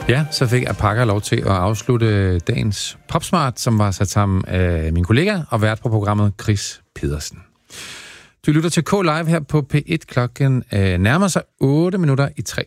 Ja, så fik Apaka lov til at afslutte dagens Popsmart, som var sat sammen af min kollega og vært på programmet Chris Pedersen. Du lytter til K-Live her på P1. Klokken nærmer sig 3:08.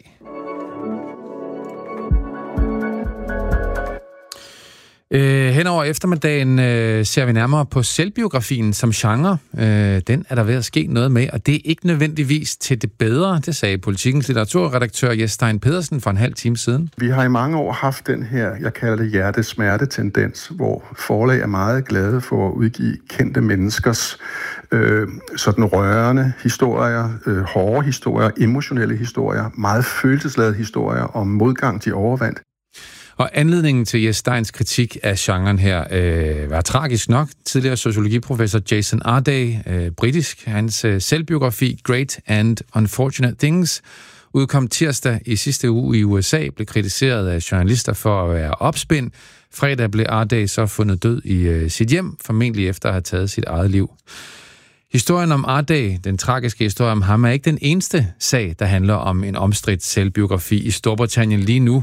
Hen over eftermiddagen ser vi nærmere på selvbiografien som genre. Den er der ved at ske noget med, og det er ikke nødvendigvis til det bedre, det sagde Politikens litteraturredaktør Jes Stein Pedersen for en halv time siden. Vi har i mange år haft den her, jeg kalder det hjertesmerte-tendens, hvor forlag er meget glade for at udgive kendte menneskers sådan rørende historier, hårde historier, emotionelle historier, meget følelsesladede historier om modgang, de overvandt. Og anledningen til Jes Steins kritik af genren her var tragisk nok. Tidligere sociologiprofessor Jason Arday, britisk, hans selvbiografi Great and Unfortunate Things, udkom tirsdag i sidste uge i USA, blev kritiseret af journalister for at være opspind. Fredag blev Arday så fundet død i sit hjem, formentlig efter at have taget sit eget liv. Historien om Arday, den tragiske historie om ham, er ikke den eneste sag, der handler om en omstridt selvbiografi i Storbritannien lige nu.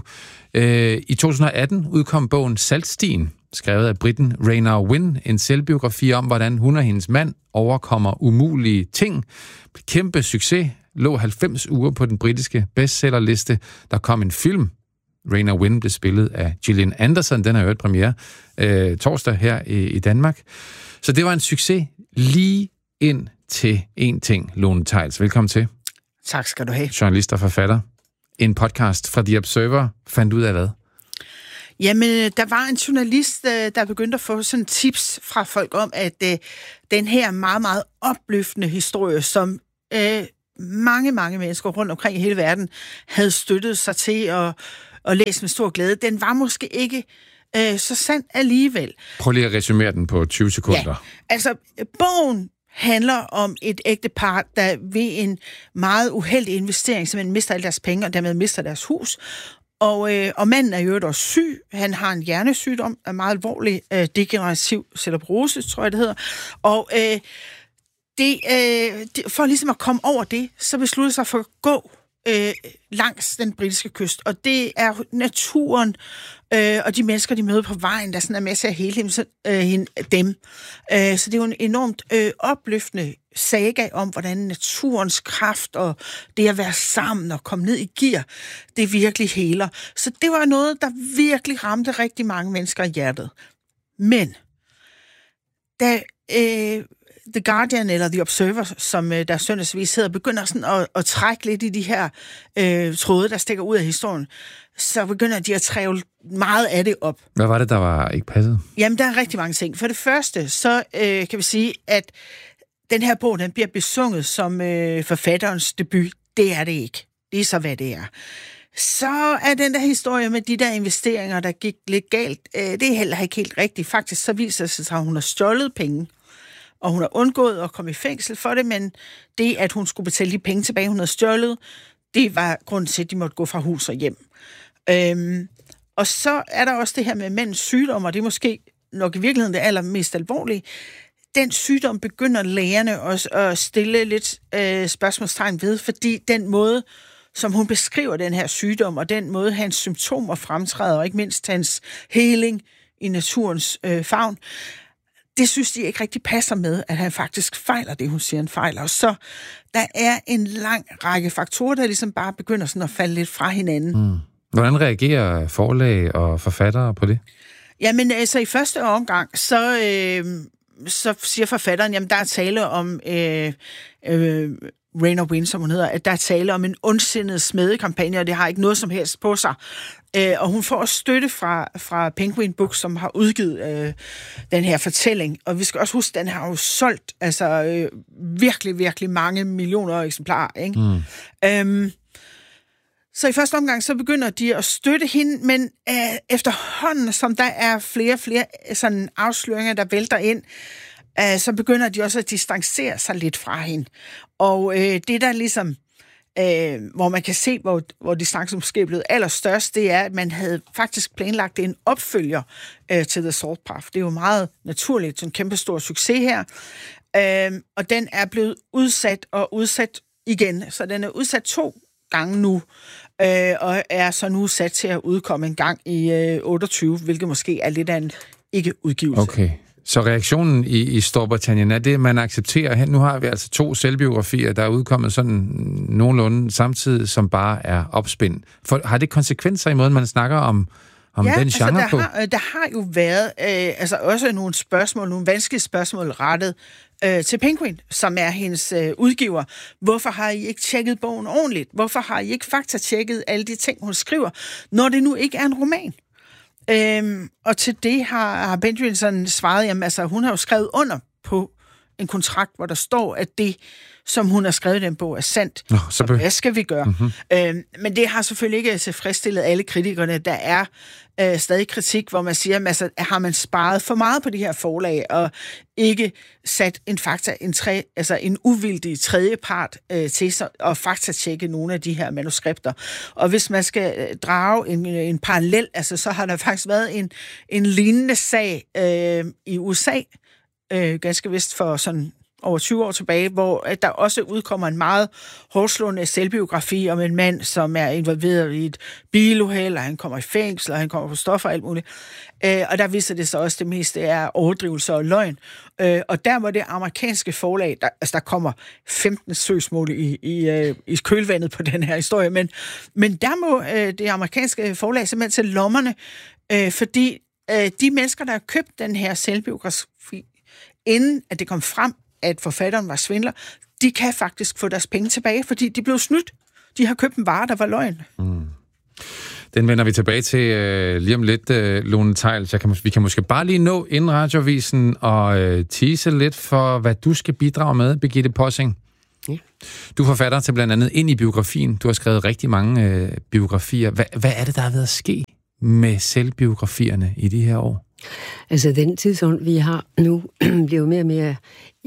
I 2018 udkom bogen Saltstien, skrevet af briten Raynor Winn, en selvbiografi om, hvordan hun og hendes mand overkommer umulige ting. Kæmpe succes, lå 90 uger på den britiske bestsellerliste. Der kom en film. Raynor Winn blev spillet af Gillian Anderson, den har jo et premiere torsdag her i Danmark. Så det var en succes lige ind til en ting, Lone Theils. Velkommen til. Tak skal du have. Journalist og forfatter. En podcast fra The Observer fandt ud af hvad? Jamen, der var en journalist, der begyndte at få sådan tips fra folk om, at den her meget, meget opløftende historie, som mange mennesker rundt omkring i hele verden havde støttet sig til at læse med stor glæde, den var måske ikke så sand alligevel. Prøv lige at resumere den på 20 sekunder. Ja, altså, bogen handler om et ægtepar, der ved en meget uheldig investering simpelthen mister alle deres penge, og dermed mister deres hus. Og manden er jo også syg. Han har en hjernesygdom, en meget alvorlig degenerativ cerebrose, tror jeg det hedder. Og for ligesom at komme over det, så besluttede sig for at gå langs den britiske kyst. Og det er naturen og de mennesker, de møder på vejen, der sådan er med til at hele dem. Så det er jo en enormt opløftende saga om, hvordan naturens kraft og det at være sammen og komme ned i gear, det virkelig heler. Så det var noget, der virkelig ramte rigtig mange mennesker i hjertet. Men da The Guardian eller The Observer, som der søndagsvis hedder, begynder sådan at trække lidt i de her tråde, der stikker ud af historien, så begynder de at træve meget af det op. Hvad var det, der var ikke passet? Jamen, der er rigtig mange ting. For det første, så kan vi sige, at den her bog, den bliver besunget som forfatterens debut. Det er det ikke. Det er så, hvad det er. Så er den der historie med de der investeringer, der gik lidt galt, det er heller ikke helt rigtigt. Faktisk så viser det sig, at hun har stjålet penge, og hun har undgået at komme i fængsel for det, men det, at hun skulle betale de penge tilbage, hun havde stjålet, det var grunden til, at de måtte gå fra hus og hjem. Og så er der også det her med mænds sygdom, og det er måske nok i virkeligheden det allermest alvorlige. Den sygdom begynder lægerne også at stille lidt spørgsmålstegn ved, fordi den måde, som hun beskriver den her sygdom, og den måde, hans symptomer fremtræder, og ikke mindst hans heling i naturens favn, det synes de ikke rigtig passer med, at han faktisk fejler det, hun siger, han fejler. Og så der er en lang række faktorer, der ligesom bare begynder sådan at falde lidt fra hinanden. Hvordan reagerer forlag og forfattere på det? Jamen, altså i første omgang, så siger forfatteren, jamen der er tale om Raynor Winn, som hun hedder, at der er tale om en ondsindet smedekampagne, og det har ikke noget som helst på sig. Og hun får støtte fra Penguin Books, som har udgivet den her fortælling. Og vi skal også huske, at den har jo solgt virkelig, virkelig mange millioner eksemplarer. Ikke? Så i første omgang, så begynder de at støtte hende, men efterhånden, som der er flere sådan afsløringer, der vælter ind, så begynder de også at distancere sig lidt fra hende. Og det der ligesom, hvor man kan se, hvor distancen måske er blevet allerstørst, det er, at man havde faktisk planlagt en opfølger til The Salt Path. Det er jo meget naturligt, en kæmpe stor succes her. Og den er blevet udsat igen, så den er udsat 2 gange nu. og er så nu sat til at udkomme en gang i 28, hvilket måske er lidt af en ikke-udgivelse. Okay. Så reaktionen i Storbritannien er det, man accepterer. Nu har vi altså 2 selvbiografier, der er udkommet sådan nogenlunde samtidig, som bare er opspind. Har det konsekvenser i måden, man snakker om den genre på? Der har jo været også nogle spørgsmål, nogle vanskelige spørgsmål rettet til Penguin, som er hendes udgiver. Hvorfor har I ikke tjekket bogen ordentligt? Hvorfor har I ikke faktatjekket alle de ting, hun skriver, når det nu ikke er en roman? Og til det har Penguin sådan svaret, jamen altså, hun har jo skrevet under på en kontrakt, hvor der står, at det, som hun har skrevet i den bog, er sandt. Så hvad skal vi gøre? Mm-hmm. Men det har selvfølgelig ikke tilfredsstillet alle kritikerne. Der er stadig kritik, hvor man siger, altså, har man sparet for meget på de her forlag, og ikke sat en uvildig tredjepart til sig, og faktatjekke nogle af de her manuskripter. Og hvis man skal drage en parallel, altså, så har der faktisk været en lignende sag i USA, ganske vist for sådan over 20 år tilbage, hvor der også udkommer en meget hårdslående selvbiografi om en mand, som er involveret i et biluheld, og han kommer i fængsel, og han kommer på stoffer og alt muligt. Og der viser det sig også, det meste er overdrivelser og løgn. Og der var det amerikanske forlag, der kommer 15 søgsmål i kølvandet på den her historie, men der må det amerikanske forlag simpelthen til lommerne, fordi de mennesker, der har købt den her selvbiografi, inden at det kom frem, at forfatteren var svindler, de kan faktisk få deres penge tilbage, fordi de blev snydt. De har købt en vare, der var løgn. Mm. Den vender vi tilbage til lige om lidt, Lone Theils. Vi kan måske bare lige nå inden Radioavisen og tease lidt for, hvad du skal bidrage med, Birgitte Possing. Ja. Du er forfatter til blandt andet Ind i biografien. Du har skrevet rigtig mange biografier. Hvad er det, der er ved at ske med selvbiografierne i de her år? Altså, den tidsånd, vi har nu, bliver jo mere og mere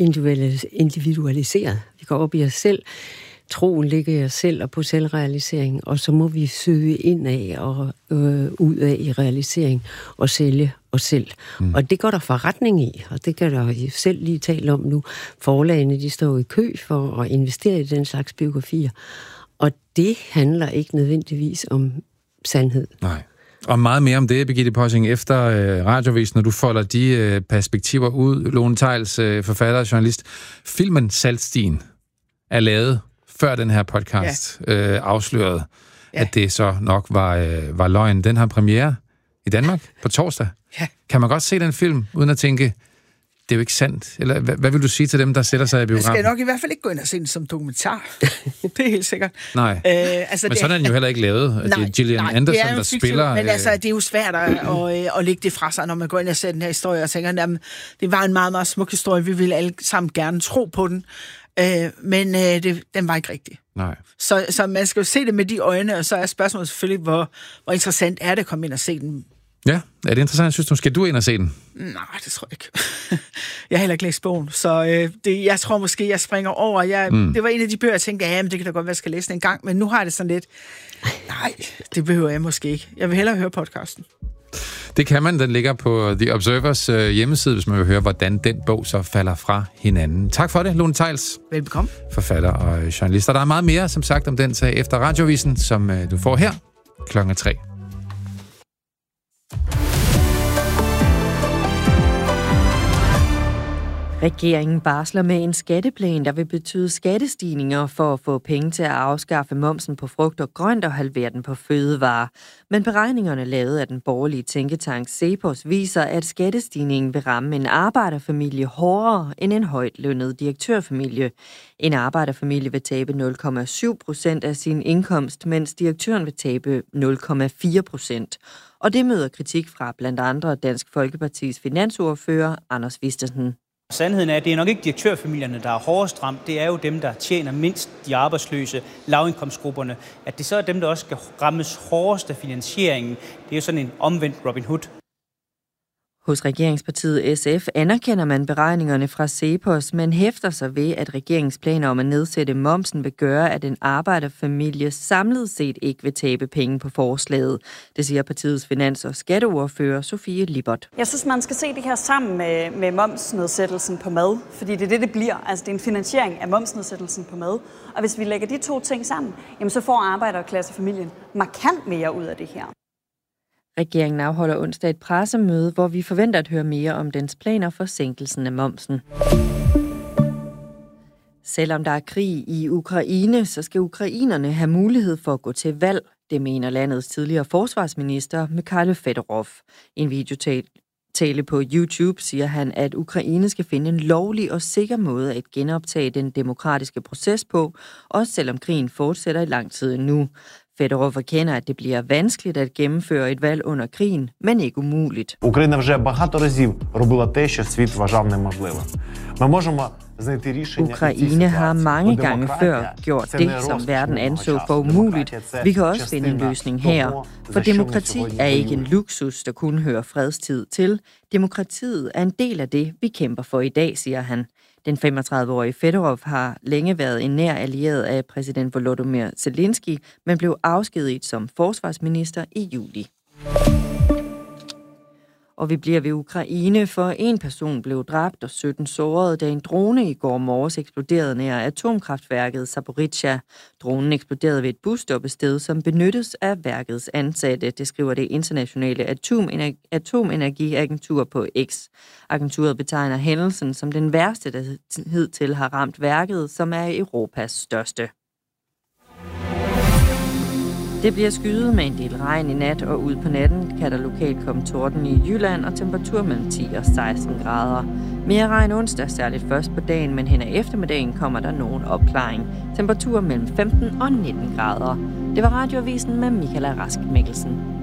individualiseret. Vi går op i os selv. Troen ligger i os selv og på selvrealisering, og så må vi søge indad og ud af i realisering og sælge os selv. Mm. Og det går der forretning i, og det kan der selv lige tale om nu. Forlagene, de står i kø for at investere i den slags biografier, og det handler ikke nødvendigvis om sandhed. Nej. Og meget mere om det, Birgitte Possing, efter Radioavisen, når du folder de perspektiver ud. Lone Theils, forfatter og journalist. Filmen Saltstien er lavet før den her podcast afslørede, at det så nok var løgn. Den har premiere i Danmark på torsdag. Ja. Kan man godt se den film, uden at tænke, det er jo ikke sandt? Eller hvad vil du sige til dem, der sætter sig i biografen? Jeg skal nok i hvert fald ikke gå ind og se den som dokumentar. Det er helt sikkert. Nej, men sådan er den jo heller ikke lavet. Det er Gillian Anderson, der spiller. Men altså, det er jo svært at lægge det fra sig, når man går ind og ser den her historie og tænker, at det var en meget, meget smuk historie. Vi ville alle sammen gerne tro på den. Men den var ikke rigtig. Nej. Så man skal jo se det med de øjne, og så er spørgsmålet selvfølgelig, hvor interessant er det at komme ind og se den. Ja, er det interessant, synes du? Skal du ind og se den? Nej, det tror jeg ikke. Jeg har heller ikke læst bogen, så jeg tror måske, jeg springer over. Det var en af de bøger, jeg tænkte, men det kan da godt være, jeg skal læse den en gang, men nu har jeg det sådan lidt, nej, det behøver jeg måske ikke. Jeg vil hellere høre podcasten. Det kan man. Den ligger på The Observers hjemmeside, hvis man vil høre, hvordan den bog så falder fra hinanden. Tak for det, Lone Theils. Velbekomme. Forfatter og journalist. Og der er meget mere, som sagt, om den sag efter Radioavisen, som du får her 3:00. Regeringen barsler med en skatteplan, der vil betyde skattestigninger for at få penge til at afskaffe momsen på frugt og grønt og halvere den på fødevarer. Men beregningerne lavet af den borgerlige tænketank Cepos viser, at skattestigningen vil ramme en arbejderfamilie hårdere end en højt lønnet direktørfamilie. En arbejderfamilie vil tabe 0,7% af sin indkomst, mens direktøren vil tabe 0,4%. Og det møder kritik fra blandt andre Dansk Folkepartis finansordfører Anders Vistesen. Sandheden er, at det er nok ikke direktørfamilierne, der er hårdest ramt. Det er jo dem, der tjener mindst, de arbejdsløse, lavindkomstgrupperne. At det så er dem, der også skal rammes hårdest af finansieringen. Det er jo sådan en omvendt Robin Hood. Hos regeringspartiet SF anerkender man beregningerne fra CEPOS, men hæfter sig ved, at regeringens planer om at nedsætte momsen vil gøre, at en arbejderfamilie samlet set ikke vil tabe penge på forslaget. Det siger partiets finans- og skatteordfører Sofie Lippert. Jeg synes, man skal se det her sammen med momsnedsættelsen på mad, fordi det er det bliver. Altså det er en finansiering af momsnedsættelsen på mad. Og hvis vi lægger de to ting sammen, jamen, så får arbejderklassefamilien markant mere ud af det her. Regeringen afholder onsdag et pressemøde, hvor vi forventer at høre mere om dens planer for sænkelsen af momsen. Selvom der er krig i Ukraine, så skal ukrainerne have mulighed for at gå til valg. Det mener landets tidligere forsvarsminister Mikhailo Fedorov. I en videotale på YouTube siger han, at Ukraine skal finde en lovlig og sikker måde at genoptage den demokratiske proces på, også selvom krigen fortsætter i lang tid endnu. Fedorov erkender, at det bliver vanskeligt at gennemføre et valg under krigen, men ikke umuligt. Україна вже багато разів робила те, що світ вважав неможливим. Ми можемо знайти рішення. Ukraine har mange gange før gjort det, som verden anså for umuligt. Vi kan også finde en løsning her. For demokrati er ikke en luksus, der kun hører fredstid til. Demokratiet er en del af det, vi kæmper for i dag, siger han. Den 35-årige Fedorov har længe været en nær allieret af præsident Volodymyr Zelensky, men blev afskediget som forsvarsminister i juli. Og vi bliver ved Ukraine, for en person blev dræbt og 17 såret, da en drone i går morges eksploderede nær atomkraftværket Zaporizhzhia. Dronen eksploderede ved et busstoppested, som benyttes af værkets ansatte. Det skriver det internationale atomenergiagentur på X. Agenturet betegner hændelsen som den værste, der hidtil har ramt værket, som er Europas største. Det bliver skyet med en del regn i nat, og ud på natten kan der lokalt komme torden i Jylland og temperatur mellem 10 og 16 grader. Mere regn onsdag, særligt først på dagen, men hen ad eftermiddagen kommer der nogen opklaring. Temperatur mellem 15 og 19 grader. Det var Radioavisen med Michaela Rask Mikkelsen.